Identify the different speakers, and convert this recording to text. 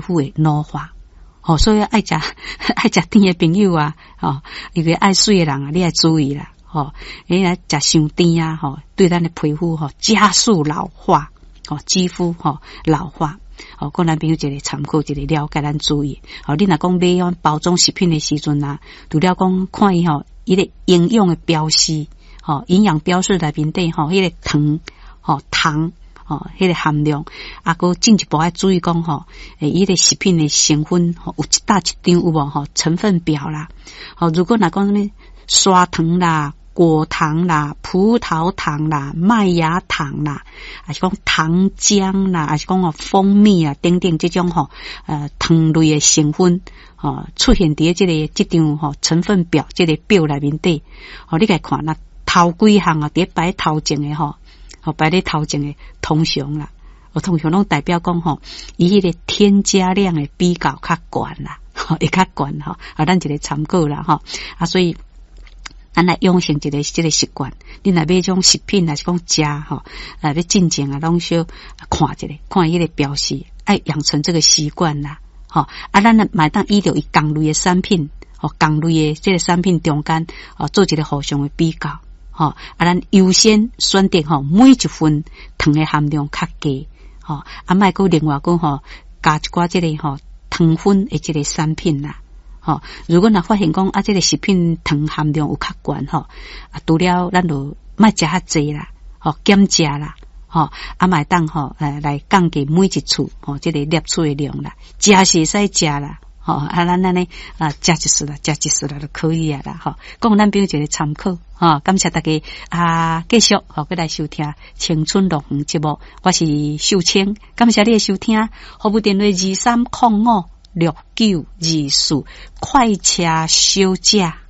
Speaker 1: 肤会老化。所以爱食甜的朋友啊，一个爱水的人啊，你要注意啦。你来食伤甜啊，对咱的皮肤加速老化，肌肤老化。讲咱朋友一个参考，一个了解，咱注意。你若讲买用包装食品的时阵啊，除了讲看伊伊个营养的标示，营养标示内面底迄个糖，迄个含量，佫进一步要注意讲伊个食品的成分有一大一张有无成分表啦。如果若讲什么砂糖啦、果糖啦、葡萄糖啦、麦芽糖啦，还是讲糖浆啦，还是讲蜂蜜啊等等这种糖类的成分出现伫这张成分表这个表内面底，你来看那头几项啊，伫摆头前的摆咧头前的通常啦，通常拢代表讲伊迄个添加量的比较较悬啦，会较悬咱一个参考啦所以咱来养成这个习惯，你若买种食品还是讲食要进前啊，拢小看一下，看迄个标示，爱养成这个习惯啦咱买当依照伊同类的产品同类的这个产品中间做一个互相的比较咱优先选择每一份糖的含量较低莫搁另外讲加一寡这个糖分的这个产品啦如果若发现讲这个食品糖含量有较悬除了咱就莫食较济啦减食啦莫当来降低每一次这个摄取的量啦，食是使食啦咱安尼食一丝啦就可以啊啦讲咱比如一个参考感谢大家继续过来收听青春乐园节目，我是秀清，感谢你的收听，服务电话23056924，快车小姐。